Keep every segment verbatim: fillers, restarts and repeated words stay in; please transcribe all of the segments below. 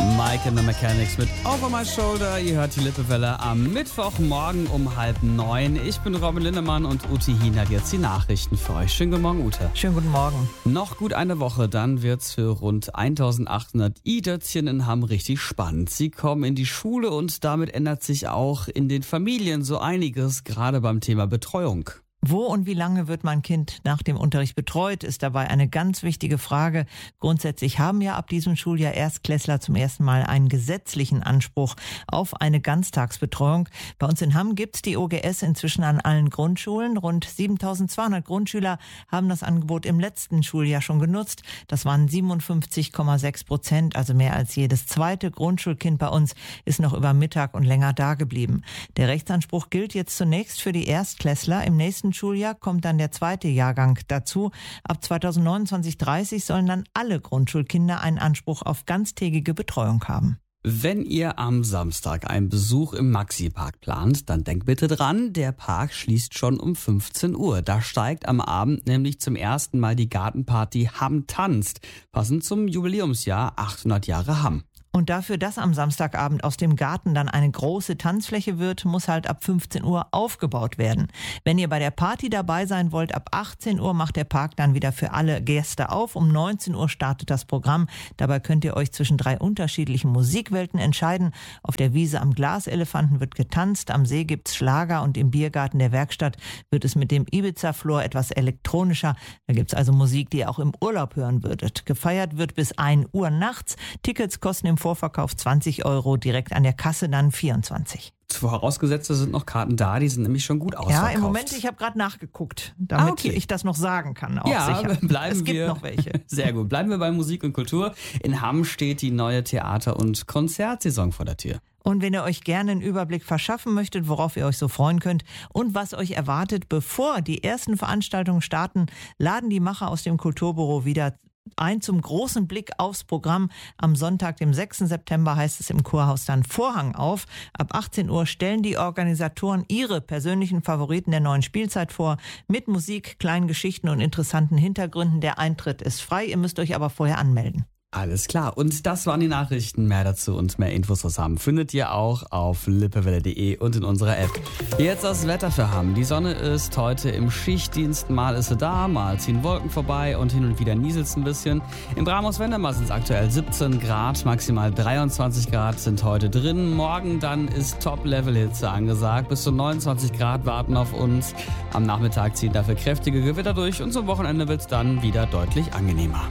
Mike and the Mechanics mit Over My Shoulder. Ihr hört die Lippewelle am Mittwochmorgen um halb neun. Ich bin Robin Lindemann und Ute Hien hat jetzt die Nachrichten für euch. Schönen guten Morgen, Ute. Schönen guten Morgen. Noch gut eine Woche, dann wird's für rund eintausendachthundert I-Dötzchen in Hamm richtig spannend. Sie kommen in die Schule und damit ändert sich auch in den Familien so einiges, gerade beim Thema Betreuung. Wo und wie lange wird mein Kind nach dem Unterricht betreut, ist dabei eine ganz wichtige Frage. Grundsätzlich haben ja ab diesem Schuljahr Erstklässler zum ersten Mal einen gesetzlichen Anspruch auf eine Ganztagsbetreuung. Bei uns in Hamm gibt's die O G S inzwischen an allen Grundschulen. Rund siebentausendzweihundert Grundschüler haben das Angebot im letzten Schuljahr schon genutzt. Das waren siebenundfünfzig Komma sechs Prozent, also mehr als jedes zweite Grundschulkind bei uns ist noch über Mittag und länger dageblieben. Der Rechtsanspruch gilt jetzt zunächst für die Erstklässler. Im nächsten Schuljahr kommt dann der zweite Jahrgang dazu. Ab zweitausendneunundzwanzig dreißig sollen dann alle Grundschulkinder einen Anspruch auf ganztägige Betreuung haben. Wenn ihr am Samstag einen Besuch im Maxi-Park plant, dann denkt bitte dran, der Park schließt schon um fünfzehn Uhr. Da steigt am Abend nämlich zum ersten Mal die Gartenparty Hamm tanzt, passend zum Jubiläumsjahr achthundert Jahre Hamm. Und dafür, dass am Samstagabend aus dem Garten dann eine große Tanzfläche wird, muss halt ab fünfzehn Uhr aufgebaut werden. Wenn ihr bei der Party dabei sein wollt, ab achtzehn Uhr macht der Park dann wieder für alle Gäste auf. Um neunzehn Uhr startet das Programm. Dabei könnt ihr euch zwischen drei unterschiedlichen Musikwelten entscheiden. Auf der Wiese am Glaselefanten wird getanzt, am See gibt's Schlager und im Biergarten der Werkstatt wird es mit dem Ibiza-Floor etwas elektronischer. Da gibt's also Musik, die ihr auch im Urlaub hören würdet. Gefeiert wird bis ein Uhr nachts. Tickets kosten im Vorverkauf zwanzig Euro, direkt an der Kasse dann vierundzwanzig. Vorausgesetzt, da sind noch Karten da, die sind nämlich schon gut ausverkauft. Ja, im Moment, ich habe gerade nachgeguckt, damit ah, okay. ich das noch sagen kann. Auch ja, sicher. bleiben es gibt wir, noch welche. Sehr gut, bleiben wir bei Musik und Kultur. In Hamm steht die neue Theater- und Konzertsaison vor der Tür. Und wenn ihr euch gerne einen Überblick verschaffen möchtet, worauf ihr euch so freuen könnt und was euch erwartet, bevor die ersten Veranstaltungen starten, laden die Macher aus dem Kulturbüro wieder ein zum großen Blick aufs Programm. Am Sonntag, dem sechsten September, heißt es im Kurhaus dann Vorhang auf. Ab achtzehn Uhr stellen die Organisatoren ihre persönlichen Favoriten der neuen Spielzeit vor. Mit Musik, kleinen Geschichten und interessanten Hintergründen. Der Eintritt ist frei, ihr müsst euch aber vorher anmelden. Alles klar. Und das waren die Nachrichten. Mehr dazu und mehr Infos was haben findet ihr auch auf lippewelle punkt de und in unserer App. Jetzt das Wetter für Hamm. Die Sonne ist heute im Schichtdienst. Mal ist sie da, mal ziehen Wolken vorbei und hin und wieder nieselt es ein bisschen. Im Brahms-Wendemer sind es aktuell siebzehn Grad, maximal dreiundzwanzig Grad sind heute drin. Morgen dann ist Top-Level-Hitze angesagt. Bis zu neunundzwanzig Grad warten auf uns. Am Nachmittag ziehen dafür kräftige Gewitter durch und zum Wochenende wird es dann wieder deutlich angenehmer.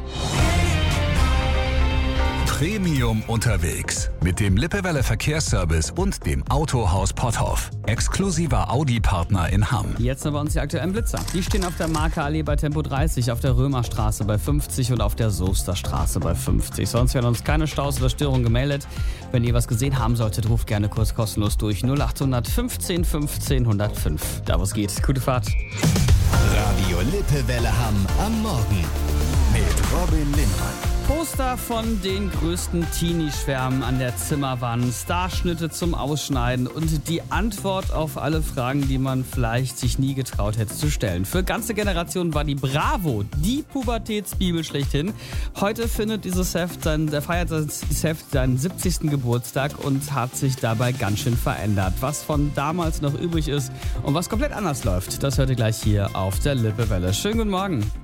Premium unterwegs mit dem Lippewelle Verkehrsservice und dem Autohaus Potthoff. Exklusiver Audi-Partner in Hamm. Jetzt noch bei uns die aktuellen Blitzer. Die stehen auf der Markerallee bei Tempo dreißig, auf der Römerstraße bei fünfzig und auf der Soesterstraße bei fünfzig. Sonst werden uns keine Staus oder Störungen gemeldet. Wenn ihr was gesehen haben solltet, ruft gerne kurz kostenlos durch null achthundert fünfzehn fünfzehn hundertfünf. Da wo es geht. Gute Fahrt. Radio Lippewelle Hamm am Morgen mit Robin Lindemann. Poster von den größten Teenie-Schwärmen an der Zimmerwand, Starschnitte zum Ausschneiden und die Antwort auf alle Fragen, die man vielleicht sich nie getraut hätte zu stellen. Für ganze Generationen war die Bravo die Pubertätsbibel schlechthin. Heute findet dieses Heft sein, äh, feiert das Heft seinen siebzigsten Geburtstag und hat sich dabei ganz schön verändert. Was von damals noch übrig ist und was komplett anders läuft, das hört ihr gleich hier auf der Lippewelle. Schönen guten Morgen.